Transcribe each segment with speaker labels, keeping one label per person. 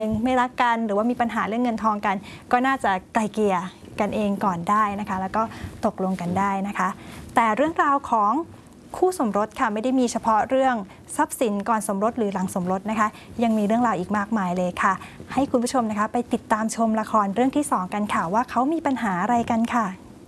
Speaker 1: ไม่รักกันหรือว่ามีปัญหาเรื่องเงินทองกันก็น่าจะไกลเกลี่ยกันเองก่อนได้นะคะแล้วก็ตกลงกันได้นะคะแต่เรื่องราวของคู่สมรสค่ะไม่ได้มีเฉพาะเรื่องทรัพย์สินก่อนสมรสหรือหลังสมรสนะคะยังมีเรื่องราวอีกมากมายเลยค่ะให้คุณผู้ชมนะคะไปติดตามชมละครเรื่องที่2กันค่ะว่าเขามีปัญหาอะไรกันค่ะ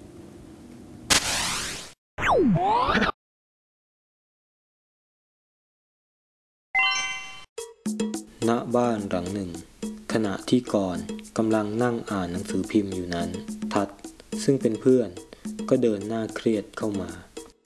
Speaker 2: ณบ้านหลังหนึ่งขณะที่ก่อนกำลังนั่งอ่านหนังสือพิมพ์อยู่นั้นทัศน์ซึ่งเป็นเพื่อนก็เดินหน้าเครียดเข้ามา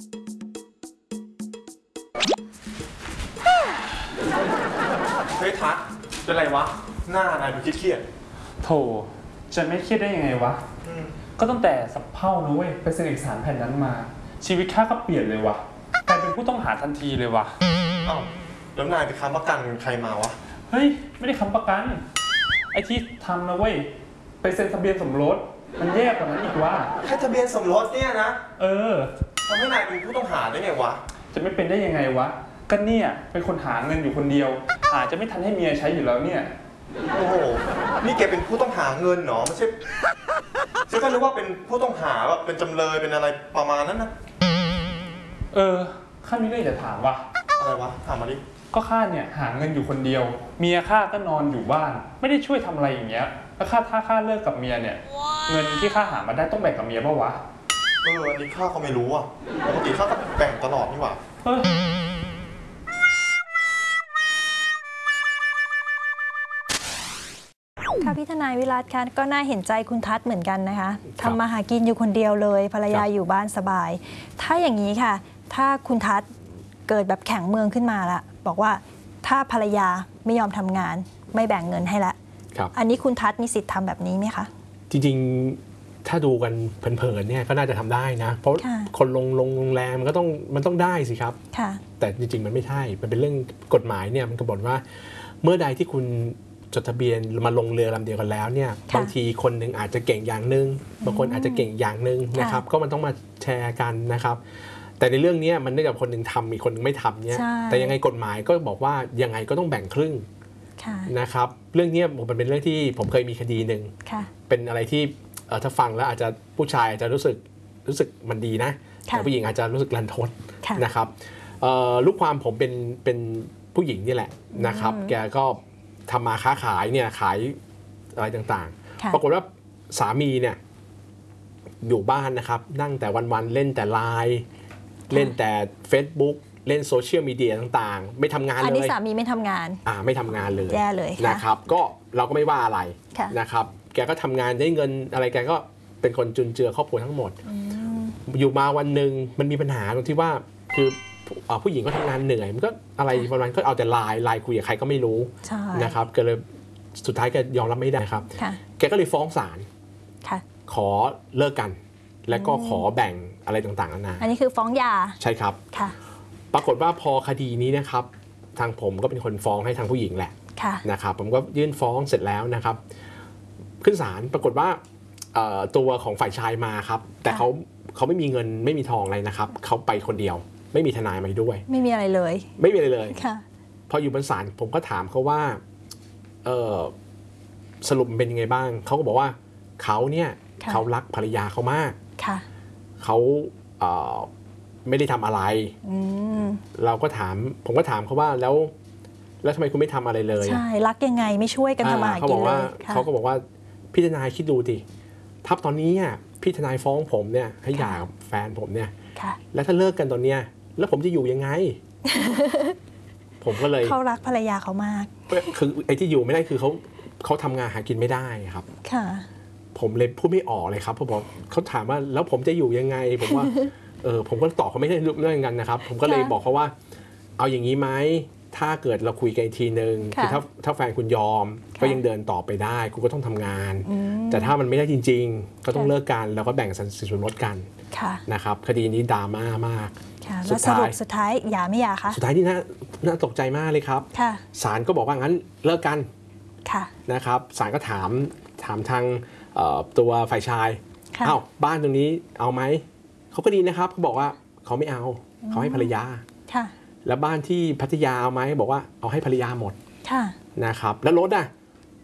Speaker 3: เฮ้ยทัศน์เป็นไรวะหน้านายดูเครียด
Speaker 4: โถจะไม่เครียดได้ยังไงวะก็ตั้งแต่สับเผ่านะเว้ยไปเซ็นเอกสารแผ่นนั้นมาชีวิตข้าก็เปลี่ยนเลยวะกลายเป็นผู้ต้องหาทันทีเลยวะ
Speaker 3: อ้าวแล้วนายไปค้ำประกันใครมาวะ
Speaker 4: เฮ้ยไม่ได้ค้ำประกันไอ้ที่ทำนะเว้ยไปเซ็นทะเบียนสมรสมันแย่กว่านั้นอีกวะ
Speaker 3: แค่ทะเบียนสมรสเนี่ยนะทำให้นายเป็นผู้ต้องหาได้ไงวะ
Speaker 4: จะไม่เป็นได้ยังไงวะก็เนี่ยเป็นคนหาเงินอยู่คนเดียวอาจจะไม่ทันให้เมียใช้อยู่แล้วเนี่ย
Speaker 3: โอ้โหนี่แกเป็นผู้ต้องหาเงินเหรอไม่ใช่ฉันก็นึกว่าเป็นผู้ต้องหาแบบเป็นจำเลยเป็นอะไรประมาณนั้นนะ
Speaker 4: ข้ามีเรื่องจะถามว่ะ
Speaker 3: อะไรวะถามมาดิ
Speaker 4: ก็ข้าเนี่ยหาเงินอยู่คนเดียวเมียข้าก็นอนอยู่บ้านไม่ได้ช่วยทำอะไรอย่างเงี้ยแล้วถ้าข้าเลิกกับเมียเนี่ยเงินที่ข้าหามาได้ต้องแบ่งกับเมียป่าวะ
Speaker 3: อันนี้ข้าก็ไม่รู้อ่ะปกติข้าก็แบ่งตลอดนี่หว่า
Speaker 1: ค่ะพี่ทนายวิรัตค่ะก็น่าเห็นใจคุณทัศน์เหมือนกันนะคะทำมาหากินอยู่คนเดียวเลยภรรยาอยู่บ้านสบายถ้าอย่างนี้ค่ะถ้าคุณทัศน์เกิดแบบแข็งเมืองขึ้นมาละบอกว่าถ้าภรรยาไม่ยอมทำงานไม่แบ่งเงินให้ละอันนี้คุณทัศน์มีสิทธิ์ทำแบบนี้ไหมคะ
Speaker 5: จริงๆถ้าดูกันเผินๆเนี่ยก็น่าจะทำได้นะเพราะคนลงโรงแรมมันต้องได้สิครับแต่จริงๆมันไม่ใช่มันเป็นเรื่องกฎหมายเนี่ยมันกำหนดว่าเมื่อใดที่คุณจดทะเบียนมาลงเรือลำเดียวกันแล้วเนี่ยบางทีคนหนึ่งอาจจะเก่งอย่างหนึ่งบางคนอาจจะเก่งอย่างหนึ่งนะครับก็มันต้องมาแชร์กันนะครับแต่ในเรื่องนี้มันเนื่องจากคนหนึ่งทำมีคนหนึ่งไม่ทำเนี่ยแต่ยังไงกฎหมายก็บอกว่ายังไงก็ต้องแบ่งครึ่งนะครับเรื่องนี้มันเป็นเรื่องที่ผมเคยมีคดีหนึ่งเป็นอะไรที่ถ้าฟังแล้วอาจจะผู้ชายอาจจะรู้สึกมันดีนะแต่ผู้หญิงอาจจะรู้สึกรันทดนะครับลูกความผมเป็นผู้หญิงนี่แหละนะครับแกก็ทำมาค้าขายเนี่ยขายอะไรต่างๆปรากฏว่าสามีเนี่ยอยู่บ้านนะครับนั่งแต่วันๆเล่นแต่ไลน์เล่นแต่ Facebook เล่นโซเชียลมีเดียต่างๆไม่ทำงานเลยอัน
Speaker 1: นี้สามีไม่ทำงาน
Speaker 5: ไม่ทำงานเลย
Speaker 1: แย่เลย
Speaker 5: นะครับก็เราก็ไม่ว่าอะไรนะครับแกก็ทำงานได้เงินอะไรแกก็เป็นคนจุนเจือครอบครัวทั้งหมดอยู่มาวันหนึ่งมันมีปัญหาตรงที่ว่าคือผู้หญิงก็ทำงานเหนื่อยมันก็อะไรวันๆก็เอาแต่ไลน์คุยกับใครก็ไม่รู้นะครับก็เลยสุดท้ายแกยอมรับไม่ได้ครับแกก็เลยฟ้องศาลขอเลิกกันและก็ขอแบ่งอะไรต่างๆนานา
Speaker 1: อันนี้คือฟ้องหย่า
Speaker 5: ใช่ครับปรากฏว่าพอคดีนี้นะครับทางผมก็เป็นคนฟ้องให้ทางผู้หญิงแหละนะครับผมก็ยื่นฟ้องเสร็จแล้วนะครับขึ้นศาลปรากฏว่าตัวของฝ่ายชายมาครับแต่เขาไม่มีเงินไม่มีทองอะไรนะครับเขาไปคนเดียวไม่มีทนายมาด้วย
Speaker 1: ไม่มีอะไรเลย
Speaker 5: ไม่มีอะไรเลยพออยู่บนศาลผมก็ถามเขาว่าสรุปเป็นยังไงบ้างเขาก็บอกว่าเขาเนี่ยเขารักภรรยาเขามากเขาไม่ได้ทำอะไรเราก็ถามผมก็ถามเขาว่าแล้วทำไมคุณไม่ทำอะไรเลย
Speaker 1: ใช่รักยังไงไม่ช่วยกันทำมาหากินเลย
Speaker 5: เขาก็บอกว่าพี่ทนายคิดดูดิถ้าตอนนี้พี่ทนายฟ้องผมเนี่ยให้หย่ากับแฟนผมเนี่ยแล้วถ้าเลิกกันตอนเนี้ยแล้วผมจะอยู่ยังไง ผมก็เลย
Speaker 1: เขารักภรรยาเขามาก
Speaker 5: คือไอ้ที่อยู่ไม่ได้คือเขาทำงานหากินไม่ได้ครับผมเลยพูดไม่ออกเลยครับเพราะบอกเขาถามว่าแล้วผมจะอยู่ยังไงผมว่าผมก็ตอบเขาไม่ได้เรื่องกันนะครับผมก็เลยบอกเขาว่าเอาอย่างนี้ไหมถ้าเกิดเราคุยกันอีกทีนึงคือถ้าแฟนคุณยอมก็ยังเดินต่อไปได้คุณก็ต้องทำงานแต่ถ้ามันไม่ได้จริงๆก็ต้องเลิกกันแล้วก็แบ่งสินสมรสกันนะครับคดีนี้ดราม่ามาก
Speaker 1: แล้วสรุปสุดท้ายหย่าไม่หย่าคะ
Speaker 5: สุดท้ายนี่น่าตกใจมากเลยครับศาลก็บอกว่างั้นเลิกกันนะครับศาลก็ถามทางตัวฝ่ายชายอ้าวบ้านตรงนี้เอาไหมเขาก็ดีนะครับเขาบอกว่าเขาไม่เอาเขาให้ภรรยาแล้วบ้านที่พัทยาเอาไหมบอกว่าเอาให้ภรรยาหมดนะครับแล้วรถ